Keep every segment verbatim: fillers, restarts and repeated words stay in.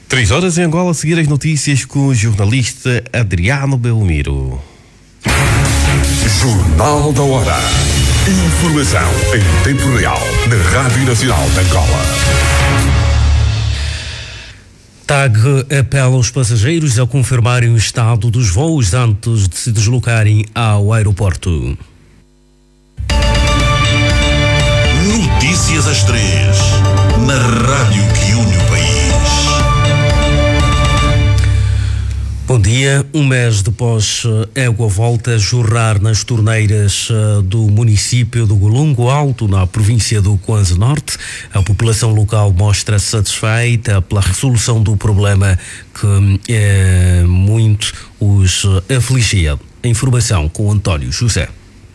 Três horas em Angola, a seguir as notícias com o jornalista Adriano Belmiro. Jornal da Hora. Informação em tempo real na Rádio Nacional de Angola. T A G apela aos passageiros a confirmarem o estado dos voos antes de se deslocarem ao aeroporto. Notícias às três, na rádio que une o país. Bom dia. Um mês depois, a água volta a jorrar nas torneiras do município do Golungo Alto, na província do Kwanza Norte. A população local mostra-se satisfeita pela resolução do problema que é, muito os afligia. A informação com António José.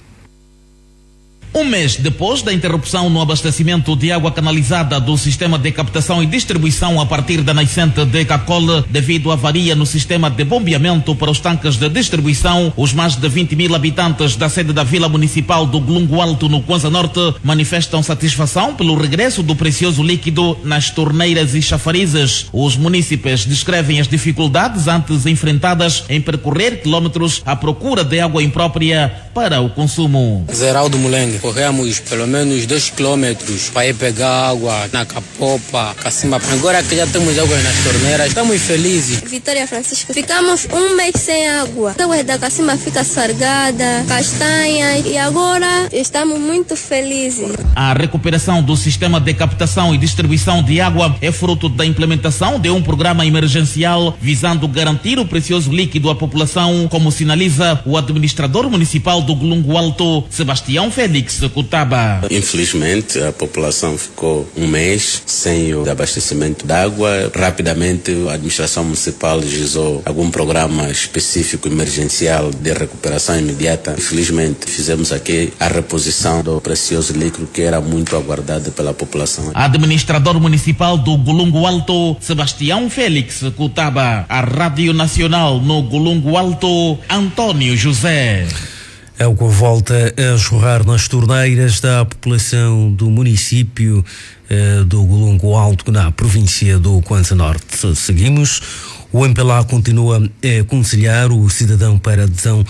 Um mês depois da interrupção no abastecimento de água canalizada do sistema de captação e distribuição a partir da nascente de Cacole, devido à avaria no sistema de bombeamento para os tanques de distribuição, os mais de vinte mil habitantes da sede da Vila Municipal do Golungo Alto, no Kwanza Norte, manifestam satisfação pelo regresso do precioso líquido nas torneiras e chafarizes. Os munícipes descrevem as dificuldades antes enfrentadas em percorrer quilómetros à procura de água imprópria para o consumo. Zeraldo Mulengue. Corremos pelo menos dois quilômetros para ir pegar água na Capopa, Cacimba. Agora que já temos água nas torneiras, estamos felizes. Vitória Francisco, ficamos um mês sem água. A água da Cacimba fica sargada, castanha, e agora estamos muito felizes. A recuperação do sistema de captação e distribuição de água é fruto da implementação de um programa emergencial visando garantir o precioso líquido à população, como sinaliza o administrador municipal do Golungo Alto, Sebastião Félix Cutaba. Infelizmente, a população ficou um mês sem o abastecimento de água. Rapidamente, a administração municipal realizou algum programa específico emergencial de recuperação imediata. Infelizmente, fizemos aqui a reposição do precioso líquido que era muito aguardado pela população. Administrador municipal do Golungo Alto, Sebastião Félix Cutaba. A Rádio Nacional no Golungo Alto, António José. É o que volta a jorrar nas torneiras da população do município eh, do Golungo Alto, na província do Kwanza Norte. Seguimos. O M P L A continua a aconselhar o cidadão para adesão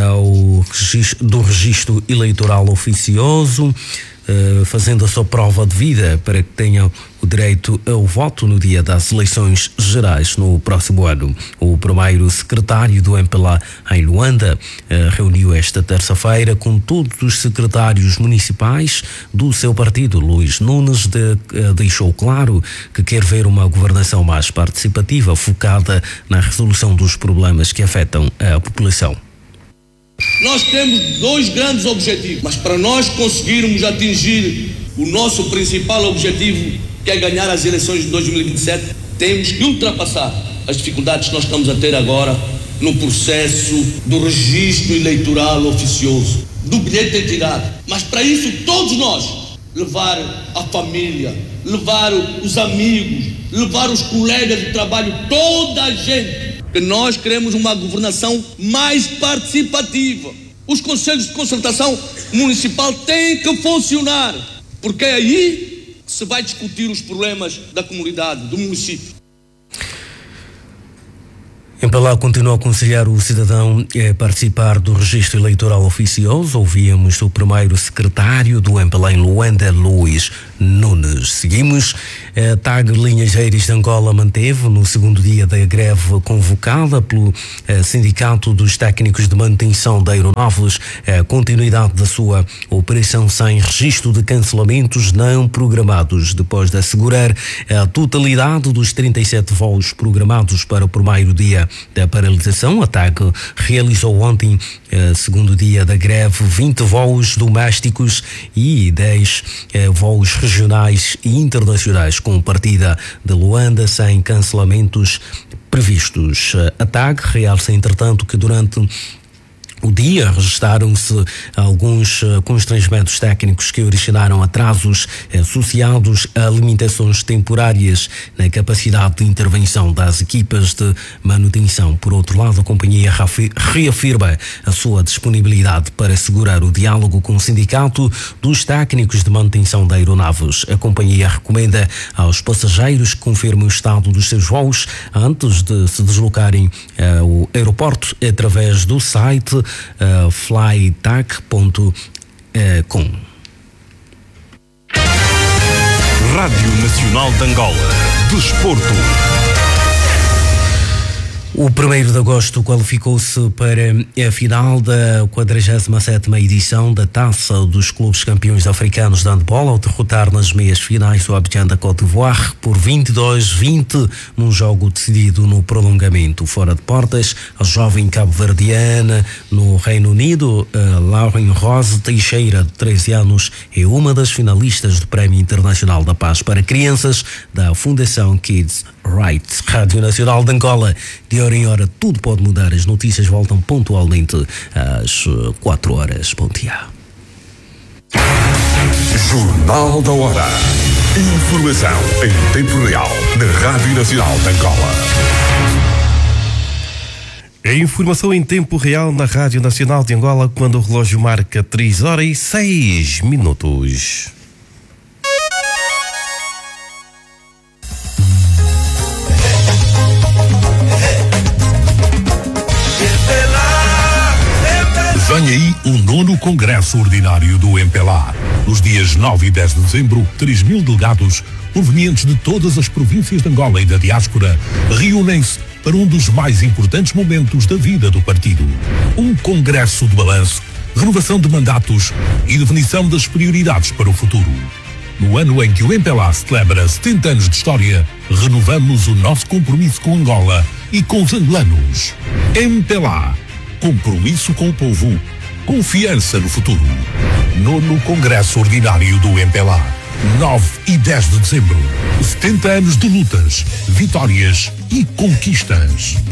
ao registro, do registro eleitoral oficioso, Uh, fazendo a sua prova de vida para que tenham o direito ao voto no dia das eleições gerais no próximo ano. O primeiro secretário do M P L A em Luanda uh, reuniu esta terça-feira com todos os secretários municipais do seu partido. Luís Nunes de, uh, deixou claro que quer ver uma governação mais participativa, focada na resolução dos problemas que afetam a população. Nós temos dois grandes objetivos, mas para nós conseguirmos atingir o nosso principal objetivo, que é ganhar as eleições de dois mil e vinte e sete, temos que ultrapassar as dificuldades que nós estamos a ter agora no processo do registro eleitoral oficioso, do bilhete de identidade. Mas para isso todos nós, levar a família, levar os amigos, levar os colegas de trabalho, toda a gente, que nós queremos uma governação mais participativa. Os conselhos de concertação municipal têm que funcionar, porque é aí que se vai discutir os problemas da comunidade, do município. M P L A continua a aconselhar o cidadão a participar do registro eleitoral oficioso. Ouvíamos o primeiro secretário do M P L A em Luanda, Luís Nunes. Seguimos. A T A G Linhas Aéreas de Angola manteve, no segundo dia da greve convocada pelo Sindicato dos Técnicos de Manutenção de Aeronaves, a continuidade da sua operação sem registro de cancelamentos não programados, depois de assegurar a totalidade dos trinta e sete voos programados para o primeiro dia da paralisação. A T A G realizou ontem, segundo dia da greve, vinte voos domésticos e dez voos regionais e internacionais, com partida de Luanda sem cancelamentos previstos. A T A G realça, entretanto, que durante o dia. Registaram-se alguns uh, constrangimentos técnicos que originaram atrasos associados a limitações temporárias na capacidade de intervenção das equipas de manutenção. Por outro lado, a companhia reafirma a sua disponibilidade para assegurar o diálogo com o sindicato dos técnicos de manutenção de aeronaves. A companhia recomenda aos passageiros que confirmem o estado dos seus voos antes de se deslocarem ao aeroporto através do site Uh, flytac ponto com. Rádio Nacional de Angola. Desporto. O primeiro de agosto qualificou-se para a final da quadragésima sétima edição da Taça dos Clubes Campeões Africanos de Handball ao derrotar nas meias finais o Abidjan da Côte d'Ivoire por vinte e dois a vinte num jogo decidido no prolongamento. Fora de portas, a jovem cabo-verdiana no Reino Unido, Lauren Rose Teixeira, de treze anos, é uma das finalistas do Prémio Internacional da Paz para Crianças da Fundação Kids Rights. Rádio Nacional de Angola, de hora em hora tudo pode mudar. As notícias voltam pontualmente às quatro horas. Bom dia. Jornal da Hora. Informação em tempo real na Rádio Nacional de Angola. A informação em tempo real na Rádio Nacional de Angola quando o relógio marca três horas e seis minutos. Vem aí o nono Congresso Ordinário do M P L A. Nos dias nove e dez de dezembro, três mil delegados, provenientes de todas as províncias de Angola e da diáspora, reúnem-se para um dos mais importantes momentos da vida do partido. Um congresso de balanço, renovação de mandatos e definição das prioridades para o futuro. No ano em que o M P L A celebra setenta anos de história, renovamos o nosso compromisso com Angola e com os angolanos. M P L A. Compromisso com o povo. Confiança no futuro. Nono Congresso Ordinário do M P L A. nove e dez de dezembro. setenta anos de lutas, vitórias e conquistas.